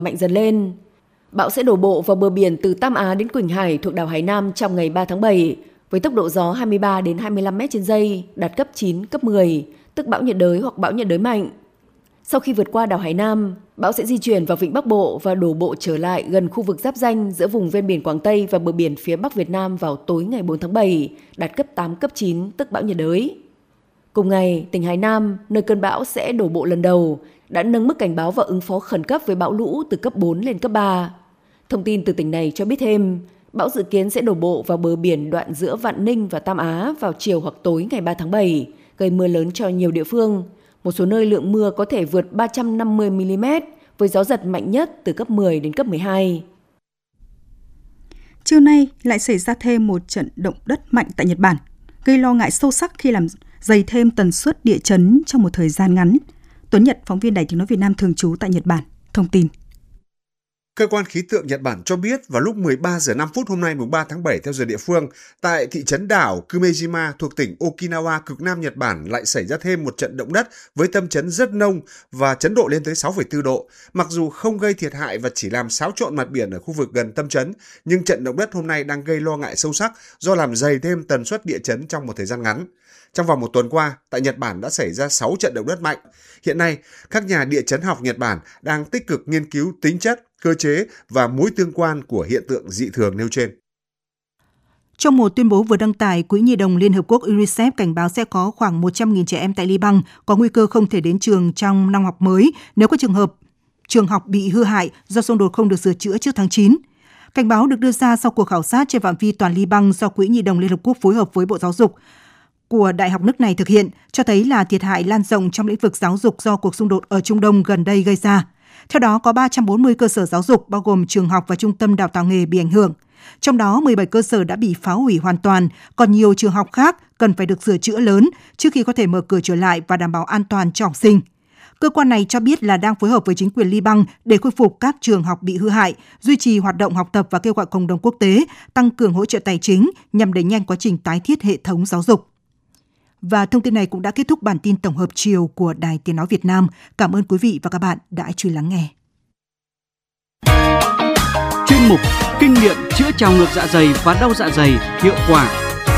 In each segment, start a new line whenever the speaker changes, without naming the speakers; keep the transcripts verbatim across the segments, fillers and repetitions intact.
mạnh dần lên. Bão sẽ đổ bộ vào bờ biển từ Tam Á đến Quỳnh Hải thuộc đảo Hải Nam trong ngày ba tháng bảy với tốc độ gió hai mươi ba đến hai mươi lăm mét trên giây, đạt cấp chín, cấp mười, tức bão nhiệt đới hoặc bão nhiệt đới mạnh. Sau khi vượt qua đảo Hải Nam, bão sẽ di chuyển vào vịnh Bắc Bộ và đổ bộ trở lại gần khu vực giáp ranh giữa vùng ven biển Quảng Tây và bờ biển phía Bắc Việt Nam vào tối ngày bốn tháng bảy, đạt cấp tám, cấp chín, tức bão nhiệt đới. Cùng ngày, tỉnh Hải Nam, nơi cơn bão sẽ đổ bộ lần đầu, đã nâng mức cảnh báo và ứng phó khẩn cấp với bão lũ từ cấp bốn lên cấp ba. Thông tin từ tỉnh này cho biết thêm, bão dự kiến sẽ đổ bộ vào bờ biển đoạn giữa Vạn Ninh và Tam Á vào chiều hoặc tối ngày ba tháng bảy, gây mưa lớn cho nhiều địa phương. Một số nơi lượng mưa có thể vượt ba trăm năm mươi mi li mét, với gió giật mạnh nhất từ cấp mười đến cấp mười hai.
Trưa nay lại xảy ra thêm một trận động đất mạnh tại Nhật Bản, gây lo ngại sâu sắc khi làm dày thêm tần suất địa chấn trong một thời gian ngắn. Tuấn Nhật, phóng viên Đài Tiếng nói Việt Nam thường trú tại Nhật Bản, thông tin.
Cơ quan khí tượng Nhật Bản cho biết vào lúc mười ba giờ năm phút hôm nay mùng ba tháng bảy theo giờ địa phương, tại thị trấn đảo Kumejima thuộc tỉnh Okinawa cực Nam Nhật Bản lại xảy ra thêm một trận động đất với tâm chấn rất nông và chấn độ lên tới sáu phẩy bốn độ. Mặc dù không gây thiệt hại và chỉ làm xáo trộn mặt biển ở khu vực gần tâm chấn, nhưng trận động đất hôm nay đang gây lo ngại sâu sắc do làm dày thêm tần suất địa chấn trong một thời gian ngắn. Trong vòng một tuần qua, tại Nhật Bản đã xảy ra sáu trận động đất mạnh. Hiện nay, các nhà địa chấn học Nhật Bản đang tích cực nghiên cứu tính chất, cơ chế và mối tương quan của hiện tượng dị thường nêu trên.
Trong một tuyên bố vừa đăng tải, Quỹ Nhi đồng Liên Hợp Quốc UNICEF cảnh báo sẽ có khoảng một trăm nghìn trẻ em tại Liban có nguy cơ không thể đến trường trong năm học mới nếu có trường hợp trường học bị hư hại do xung đột không được sửa chữa trước tháng chín. Cảnh báo được đưa ra sau cuộc khảo sát trên phạm vi toàn Liban do Quỹ Nhi đồng Liên Hợp Quốc phối hợp với Bộ Giáo dục của Đại học nước này thực hiện, cho thấy là thiệt hại lan rộng trong lĩnh vực giáo dục do cuộc xung đột ở Trung Đông gần đây gây ra. Theo đó, có ba trăm bốn mươi cơ sở giáo dục, bao gồm trường học và trung tâm đào tạo nghề bị ảnh hưởng. Trong đó, mười bảy cơ sở đã bị phá hủy hoàn toàn, còn nhiều trường học khác cần phải được sửa chữa lớn trước khi có thể mở cửa trở lại và đảm bảo an toàn cho học sinh. Cơ quan này cho biết là đang phối hợp với chính quyền Liban để khôi phục các trường học bị hư hại, duy trì hoạt động học tập và kêu gọi cộng đồng quốc tế tăng cường hỗ trợ tài chính nhằm đẩy nhanh quá trình tái thiết hệ thống giáo dục. Và thông tin này cũng đã kết thúc bản tin tổng hợp chiều của Đài Tiếng nói Việt Nam. Cảm ơn quý vị và các bạn đã chú ý lắng nghe.
Chuyên mục Kinh nghiệm chữa trào ngược dạ dày và đau dạ dày hiệu quả.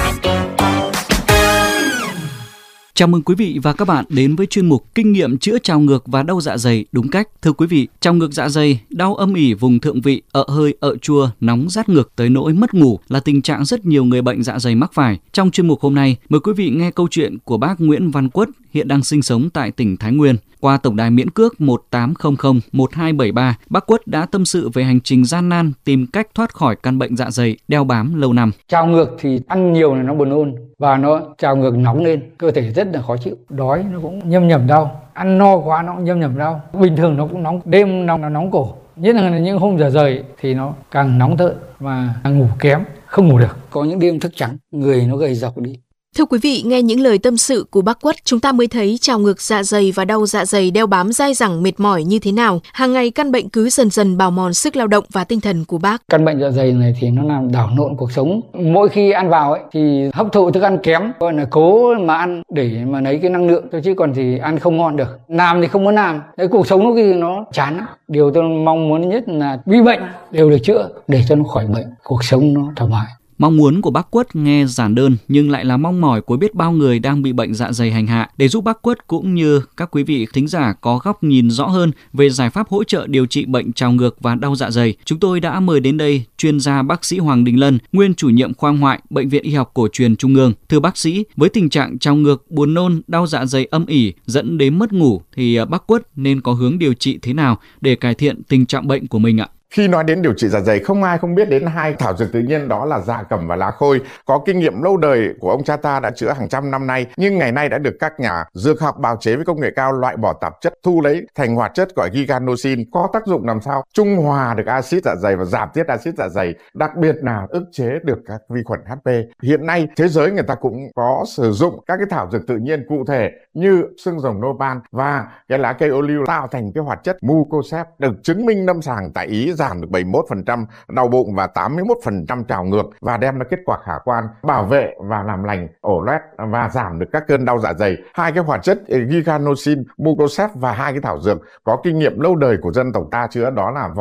Chào mừng quý vị và các bạn đến với chuyên mục Kinh nghiệm chữa trào ngược và đau dạ dày đúng cách. Thưa quý vị, trào ngược dạ dày, đau âm ỉ vùng thượng vị, ợ hơi, ợ chua, nóng rát ngực tới nỗi mất ngủ là tình trạng rất nhiều người bệnh dạ dày mắc phải. Trong chuyên mục hôm nay, mời quý vị nghe câu chuyện của bác Nguyễn Văn Quất, hiện đang sinh sống tại tỉnh Thái Nguyên. Qua tổng đài miễn cước một tám không không một hai bảy ba, bác Quất đã tâm sự về hành trình gian nan tìm cách thoát khỏi căn bệnh dạ dày đeo bám lâu năm.
Trào ngược thì ăn nhiều là nó buồn nôn và nó trào ngược nóng lên, cơ thể rất là khó chịu, đói nó cũng nhâm nhầm đau, ăn no quá nó cũng nhâm nhầm đau. Bình thường nó cũng nóng, đêm nóng nó nóng cổ, nhất là những hôm giờ rời thì nó càng nóng tợn và ngủ kém, không ngủ được. Có những đêm thức trắng, người nó gầy dọc đi.
Thưa quý vị, nghe những lời tâm sự của bác Quất, chúng ta mới thấy trào ngược dạ dày và đau dạ dày đeo bám dai dẳng mệt mỏi như thế nào. Hàng ngày căn bệnh cứ dần dần bào mòn sức lao động và tinh thần của bác.
Căn bệnh dạ dày này thì nó làm đảo lộn cuộc sống. Mỗi khi ăn vào ấy thì hấp thụ thức ăn kém, gọi là cố mà ăn để mà lấy cái năng lượng thôi, chứ còn thì ăn không ngon được. Làm thì không muốn làm, cái cuộc sống nó khi nó chán lắm. Điều tôi mong muốn nhất là bị bệnh đều được chữa để cho nó khỏi bệnh, cuộc sống nó thoải mái.
Mong muốn của bác Quất nghe giản đơn nhưng lại là mong mỏi của biết bao người đang bị bệnh dạ dày hành hạ. Để giúp bác Quất cũng như các quý vị thính giả có góc nhìn rõ hơn về giải pháp hỗ trợ điều trị bệnh trào ngược và đau dạ dày, chúng tôi đã mời đến đây chuyên gia bác sĩ Hoàng Đình Lân, nguyên chủ nhiệm khoa ngoại Bệnh viện Y học Cổ truyền Trung ương. Thưa bác sĩ, với tình trạng trào ngược, buồn nôn, đau dạ dày âm ỉ dẫn đến mất ngủ thì bác Quất nên có hướng điều trị thế nào để cải thiện tình trạng bệnh của mình ạ?
Khi nói đến điều trị dạ dày, không ai không biết đến hai thảo dược tự nhiên, đó là dạ cẩm và lá khôi. Có kinh nghiệm lâu đời của ông cha ta đã chữa hàng trăm năm nay, nhưng ngày nay đã được các nhà dược học bào chế với công nghệ cao loại bỏ tạp chất, thu lấy thành hoạt chất gọi giganosin, có tác dụng làm sao trung hòa được axit dạ dày và giảm tiết axit dạ dày, đặc biệt là ức chế được các vi khuẩn hát pê. Hiện nay thế giới người ta cũng có sử dụng các cái thảo dược tự nhiên cụ thể như xương rồng nopal và cái lá cây ô liu tạo thành cái hoạt chất mucosep, được chứng minh lâm sàng tại Ý giảm được bảy mươi mốt phần trăm đau bụng và tám mươi mốt phần trăm trào ngược và đem lại kết quả khả quan, bảo vệ và làm lành ổ loét và giảm được các cơn đau dạ dày. Hai cái hoạt chất giganosin, mucosep và hai cái thảo dược có kinh nghiệm lâu đời của dân tộc ta chữa đó là